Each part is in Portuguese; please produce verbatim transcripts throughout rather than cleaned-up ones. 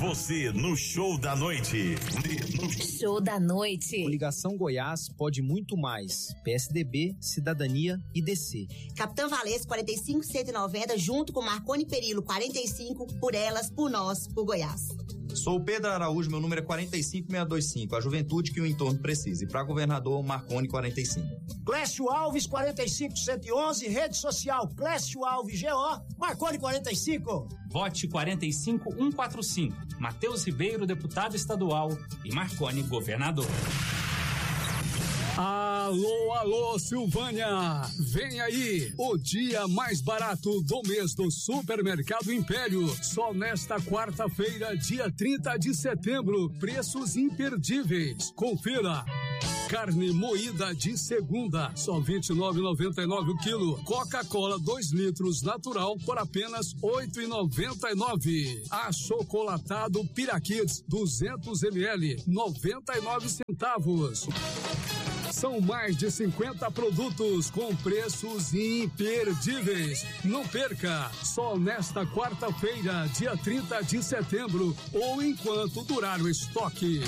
você no Show da Noite. No... Show da Noite. Coligação Goiás pode muito mais. P S D B, Cidadania e D C. Capitão Valesco quarenta e cinco cento e noventa junto com Marconi Perillo quarenta e cinco, por elas, por nós, por Goiás. Sou o Pedro Araújo, meu número é quatro cinco seis dois cinco, a juventude que o entorno precisa. E para governador, Marconi quarenta e cinco. Clécio Alves quarenta e cinco cento e onze, rede social Clécio Alves G O, Marconi quarenta e cinco. Vote quarenta e cinco mil cento e quarenta e cinco, Matheus Ribeiro, deputado estadual, e Marconi, governador. Alô, alô, Silvânia! Vem aí, o dia mais barato do mês do Supermercado Império. Só nesta quarta-feira, dia trinta de setembro, preços imperdíveis. Confira. Carne moída de segunda, só vinte e nove reais e noventa e nove centavos o quilo. Coca-Cola dois litros natural por apenas oito reais e noventa e nove centavos. Achocolatado Piraquids duzentos mililitros, noventa e nove centavos. São mais de cinquenta produtos com preços imperdíveis. Não perca! Só nesta quarta-feira, dia trinta de setembro, ou enquanto durar o estoque.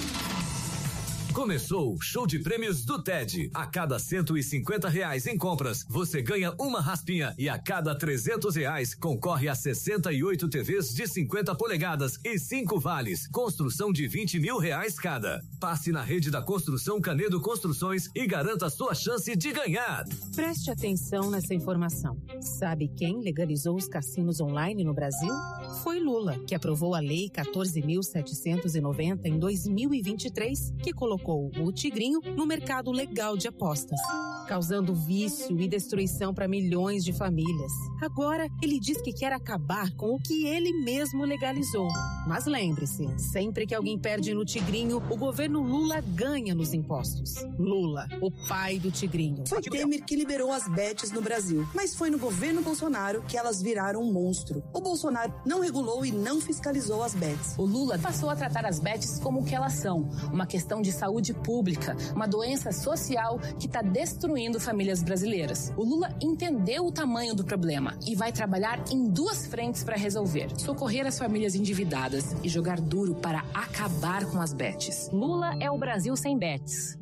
Começou o show de prêmios do T E D. A cada cento e cinquenta reais em compras, você ganha uma raspinha e a cada trezentos reais concorre a sessenta e oito T Vs de cinquenta polegadas e cinco vales. Construção de vinte mil reais cada. Passe na rede da Construção Canedo Construções e garanta a sua chance de ganhar. Preste atenção nessa informação. Sabe quem legalizou os cassinos online no Brasil? Foi Lula, que aprovou a Lei quatorze mil setecentos e noventa em dois mil e vinte e três, que colocou o Tigrinho no mercado legal de apostas, causando vício e destruição para milhões de famílias. Agora, ele diz que quer acabar com o que ele mesmo legalizou. Mas lembre-se, sempre que alguém perde no Tigrinho, o governo Lula ganha nos impostos. Lula, o pai do Tigrinho. Foi Temer que liberou as bets no Brasil, mas foi no governo Bolsonaro que elas viraram um monstro. O Bolsonaro não regulou e não fiscalizou as bets. O Lula passou a tratar as bets como o que elas são, uma questão de saúde pública, uma doença social que está destruindo famílias brasileiras. O Lula entendeu o tamanho do problema e vai trabalhar em duas frentes para resolver: socorrer as famílias endividadas e jogar duro para acabar com as bets. Lula é o Brasil sem bets.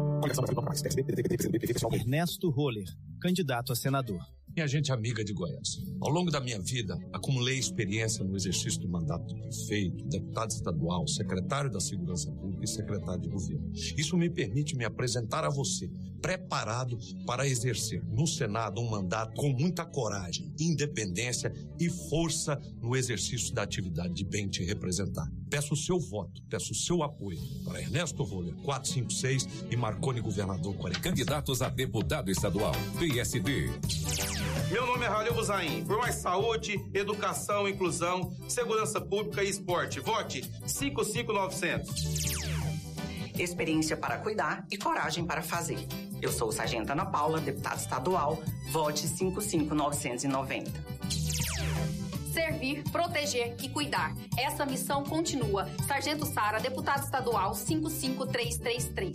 Ernesto Roller, candidato a senador. Minha gente amiga de Goiás, ao longo da minha vida, acumulei experiência no exercício do mandato de prefeito, deputado estadual, secretário da Segurança Pública e secretário de governo. Isso me permite me apresentar a você, preparado para exercer no Senado um mandato com muita coragem, independência e força no exercício da atividade de bem te representar. Peço o seu voto, peço o seu apoio para Ernesto Roller, quatrocentos e cinquenta e seis e Marconi, governador quarenta. Candidatos a deputado estadual, P S D. Meu nome é Halil Buzaim. Por mais saúde, educação, inclusão, segurança pública e esporte. Vote cinco cinco nove zero zero. Experiência para cuidar e coragem para fazer. Eu sou Sargento Ana Paula, deputada estadual. Vote cinco cinco nove nove zero. Servir, proteger e cuidar. Essa missão continua. Sargento Sara, deputada estadual cinco cinco três três três.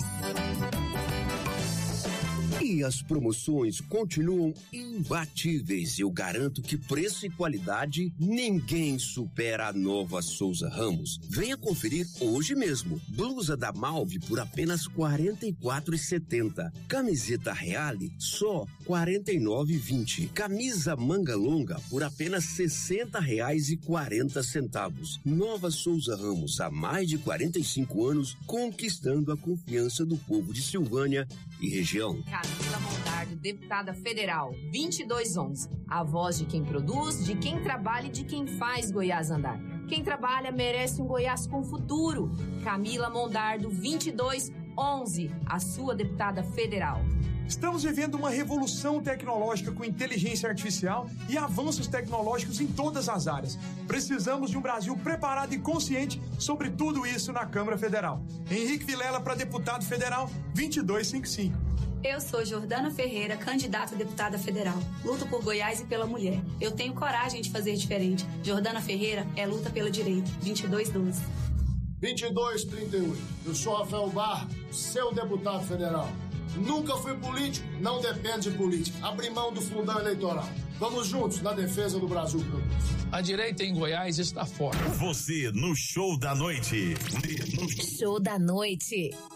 E as promoções continuam imbatíveis. Eu garanto que preço e qualidade ninguém supera a Nova Souza Ramos. Venha conferir hoje mesmo. Blusa da Malve por apenas quarenta e quatro reais e setenta centavos. Camiseta Reale só quarenta e nove reais e vinte centavos. Camisa manga longa por apenas sessenta reais e quarenta centavos. Nova Souza Ramos, há mais de quarenta e cinco anos, conquistando a confiança do povo de Silvânia e região. Camila Mondardo, deputada federal, vinte e dois onze. A voz de quem produz, de quem trabalha e de quem faz Goiás andar. Quem trabalha merece um Goiás com futuro. Camila Mondardo, vinte e dois onze, a sua deputada federal. Estamos vivendo uma revolução tecnológica com inteligência artificial e avanços tecnológicos em todas as áreas. Precisamos de um Brasil preparado e consciente sobre tudo isso na Câmara Federal. Henrique Vilela para deputado federal, vinte e dois cinquenta e cinco. Eu sou Jordana Ferreira, candidata a deputada federal. Luto por Goiás e pela mulher. Eu tenho coragem de fazer diferente. Jordana Ferreira é luta pelo direito. vinte e dois doze. vinte e dois trinta e oito. Eu sou Rafael Barra, seu deputado federal. Nunca fui político, não depende de política. Abri mão do fundão eleitoral. Vamos juntos na defesa do Brasil. A direita em Goiás está forte. Você no Show da Noite. Show da Noite.